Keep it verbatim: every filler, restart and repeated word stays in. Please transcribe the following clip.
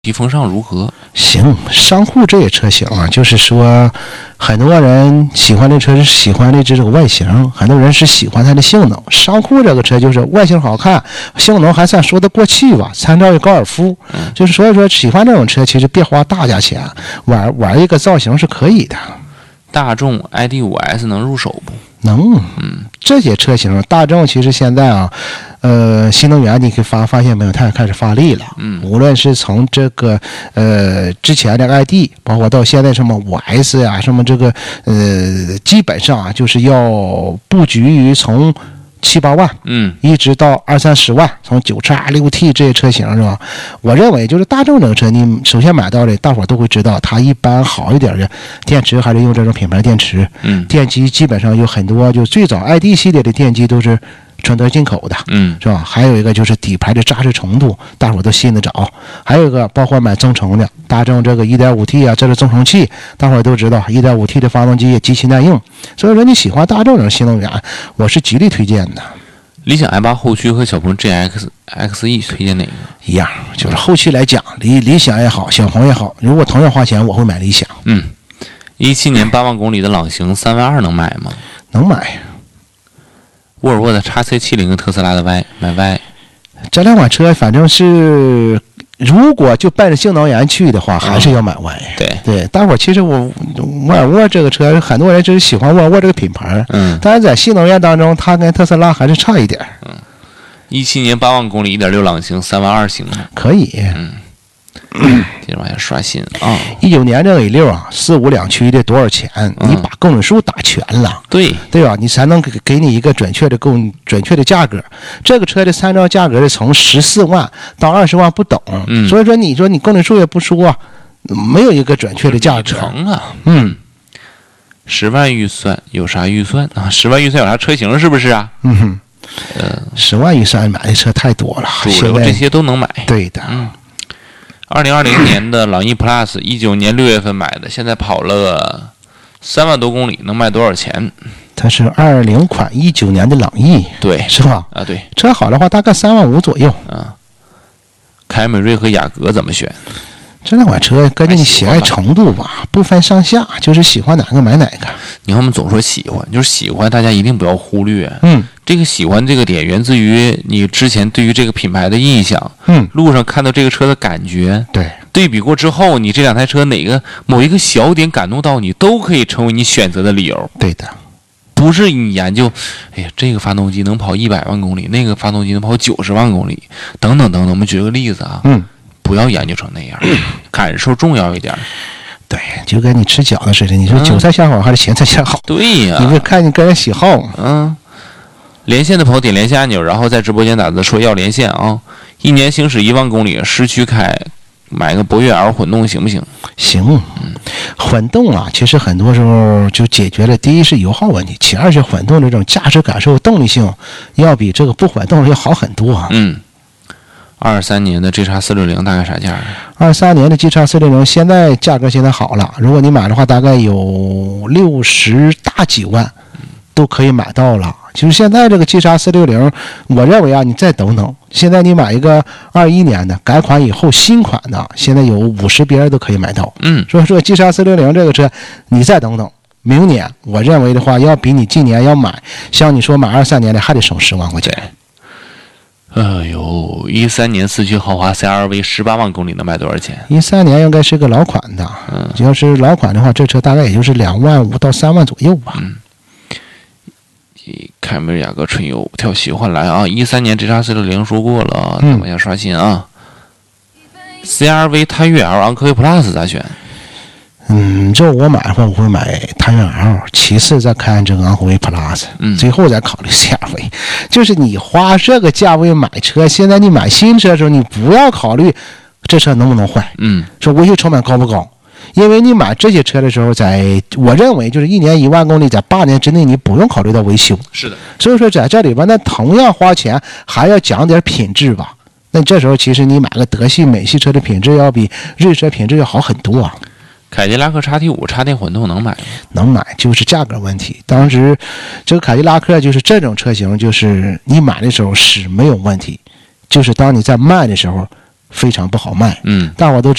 提风尚如何？ 行，商户这些车型啊，就是说，很多人喜欢这车是喜欢的这个外形，很多人是喜欢它的性能。商户这个车就是外形好看，性能还算说得过去吧，参照于高尔夫，嗯、就是所以说喜欢这种车，其实别花大价钱，玩玩一个造型是可以的。 大众 I D 五 S 能入手不？ 能，嗯，这些车型，大众其实现在啊，呃，新能源你可以发发现没有，它也开始发力了，嗯，无论是从这个呃之前的 I D， 包括到现在什么五 S 呀，什么这个呃，基本上啊，就是要布局于从七八万，嗯，一直到二三十万，从九叉 六 T 这些车型是吧？我认为就是大众这个车，你首先买到的，大伙都会知道，它一般好一点的电池还是用这种品牌电池，嗯，电机基本上有很多，就最早 I D 系列的电机都是纯德进口的，嗯，是吧？还有一个就是底盘的扎实程度，大伙都信得着。还有一个包括买增程的，大众这个 一点五 T 啊，这是增程器，大伙都知道 一点五 T 的发动机也极其耐用。所以说你喜欢大众这种新能源，我是极力推荐的。 理想 i 八后驱和小鹏 G X X E 推荐哪个？ 一样，就是后期来讲，理理想也好，小鹏也好，如果同样花钱，我会买理想。 嗯，一七年八万公里的朗行三万二能买吗？ 能买。 沃尔沃的 X C 七十 跟特斯拉的 Y 买 Y， 这两款车反正是，如果就奔着性能源去的话，还是要买 Y。嗯、 对对，大伙其实我沃尔沃这个车，很多人就是喜欢沃尔沃这个品牌，嗯，但是在新能源当中，它跟特斯拉还是差一点。 嗯，一七年八万公里一点六朗行三万二行吗？ 可以。嗯。 接着往下刷新啊！ 一九年这个 A 六啊，四五两驱的多少钱？嗯、你把公里数打全了， 对对吧？你才能给给你一个准确的公准确的价格。这个车的参照价格是从十四万到二十万不等，嗯，所以说你说你公里数也不说、啊，没有一个准确的价格。 成啊，嗯，十万预算有啥预算啊？十万预算有啥车型是不是啊？ 嗯哼，呃，十万预算买的车太多了， 主流这些都能买。 对的， 嗯。二零二零年的朗逸 Plus， 一九年六月份买的，现在跑了三万多公里，能卖多少钱？ 它是二零款一九年的朗逸， 对， 是吧？ 啊，对， 车好的话大概三万五左右。 啊，凯美瑞和雅阁怎么选？ 这两款车根据你喜爱程度吧，不分上下，就是喜欢哪个买哪个。 你看我们总说喜欢，就是喜欢，大家一定不要忽略。 嗯， 这个喜欢这个点源自于你之前对于这个品牌的印象。 嗯， 路上看到这个车的感觉。 对， 对比过之后，你这两台车哪个某一个小点感动到你，都可以成为你选择的理由。 对的， 不是你研究，哎呀，这个发动机能跑一百万公里，那个发动机能跑九十万公里，等等等等。我们举个例子啊， 嗯。 不要研究成那样，感受重要一点。 对，就跟你吃饺子似的，你说韭菜馅好还是咸菜馅好？ 对呀、 啊，你会看你个人喜好。 嗯，连线的朋友点连线按钮，然后在直播间打字说要连线啊。一年行驶一万公里，市区开，买个博越 L 混动行不行？ 行，嗯，混动啊，其实很多时候就解决了第一是油耗问题，其二是混动这种驾驶感受、动力性要比这个不混动要好很多啊。 嗯。二三年的 G X 四六零大概啥价？ 二三年的 G X 四六零现在价格现在好了，如果你买的话，大概有六十大几万都可以买到了。就是现在这个 G X 四六零，我认为啊，你再等等，现在你买一个二一年的改款以后新款的，现在有五十边都可以买到。 嗯， 所以说 G X 四六零这个车，你再等等，明年我认为的话，要比你今年要买，像你说买二三年的还得省十万块钱。 哎呦，一三年四驱豪华 C R V 十八万公里能卖多少钱？ 一三年应该是个老款的，嗯，要是老款的话，这车大概也就是两万五到三万左右吧。 嗯，凯美瑞雅阁纯油挑喜欢来啊！一三年 G X 四六零说过了，再往下刷新啊。嗯、C R V 探岳 L 昂科威 Plus 咋选？ 嗯，这我买的话，我会买探岳 L， 其次再看这个昂科威 Plus， 嗯，最后再考虑 C R V。就是你花这个价位买车，现在你买新车的时候，你不要考虑这车能不能坏， 嗯， 说维修成本高不高，因为你买这些车的时候，在我认为就是一年一万公里，在八年之内你不用考虑到维修。 是的， 所以说在这里边，那同样花钱还要讲点品质吧。那这时候其实你买个德系、美系车的品质要比日车品质要好很多啊。 凯迪拉克 X T 五 插电混动能买吗？ 能买，就是价格问题。当时这个凯迪拉克就是这种车型，就是你买的时候使没有问题，就是当你在卖的时候非常不好卖。 嗯， 大伙都